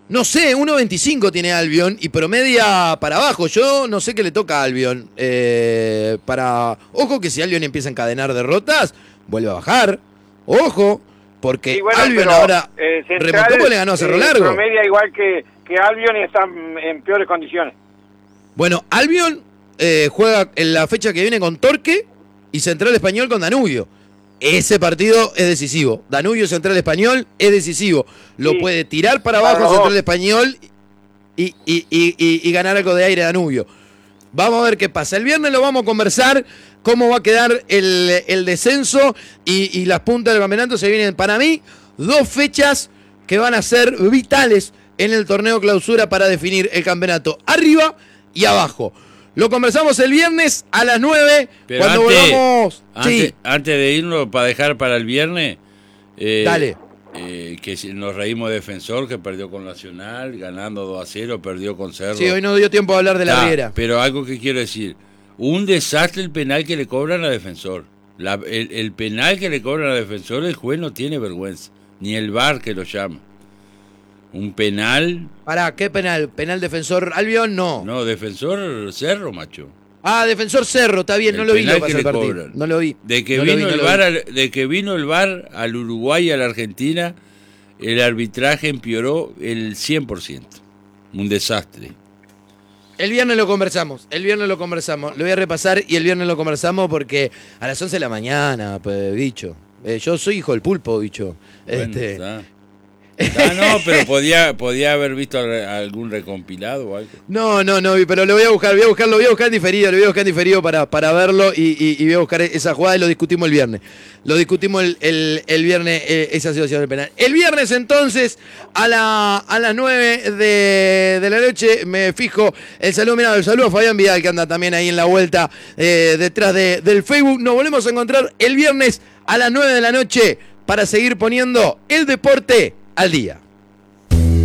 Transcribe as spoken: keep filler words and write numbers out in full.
No sé, uno veinticinco tiene Albion y promedia para abajo. Yo no sé qué le toca a Albion. Eh, para... Ojo que si Albion empieza a encadenar derrotas, vuelve a bajar. Ojo, porque Sí, bueno, Albion pero, ahora eh, Central, remontó porque le ganó a Cerro eh, Largo. promedia igual que, que Albion y está en peores condiciones. Bueno, Albion eh, juega en la fecha que viene con Torque y Central Español con Danubio. Ese partido es decisivo. Danubio Central Español es decisivo. Lo Sí. puede tirar para Para abajo los Central dos. Español y, y, y, y, y ganar algo de aire Danubio. Vamos a ver qué pasa. El viernes lo vamos a conversar, cómo va a quedar el, el descenso y, y las puntas del campeonato. Se vienen para mí dos fechas que van a ser vitales en el torneo clausura para definir el campeonato arriba y abajo. Lo conversamos el viernes a las nueve. Pero cuando antes, volvamos. Antes, Sí, antes de irnos, para dejar para el viernes, eh, dale. eh, que si- nos reímos de Defensor, que perdió con Nacional, ganando dos a cero, perdió con Cerro. Sí, hoy no dio tiempo a hablar de la Ah, Riera. pero algo que quiero decir, un desastre el penal que le cobran a Defensor. La- el, el penal que le cobran a Defensor, el juez no tiene vergüenza, ni el V A R que lo llama. Un penal, Pará, ¿qué penal? ¿Penal defensor Albion? No. no, Defensor Cerro, macho. Ah, defensor Cerro, está bien, El no lo vi penal lo que pasar le el partido. cobran. No lo vi. De que No lo vino vi, no el lo V A R, vi. al, de que vino el V A R al Uruguay y a la Argentina, el arbitraje empeoró el cien por ciento. Un desastre. El viernes lo conversamos, el viernes lo conversamos. Lo voy a repasar y el viernes lo conversamos porque a las once de la mañana, pues, bicho. Eh, yo soy hijo del pulpo, bicho. Bueno, este, está. Ah, no, pero podía, podía haber visto al- algún recompilado o algo. No, no, no, pero lo voy a buscar, voy a buscar, lo voy a buscar en diferido, lo voy a buscar en diferido para, para verlo y, y, y voy a buscar esa jugada y lo discutimos el viernes. Lo discutimos el, el, el viernes, eh, esa situación del penal. El viernes entonces, a, la, a las nueve de, de la noche, me fijo el saludo, mirá, el saludo a Fabián Vidal, que anda también ahí en la vuelta eh, detrás de, del Facebook. Nos volvemos a encontrar el viernes a las nueve de la noche para seguir poniendo el deporte al día.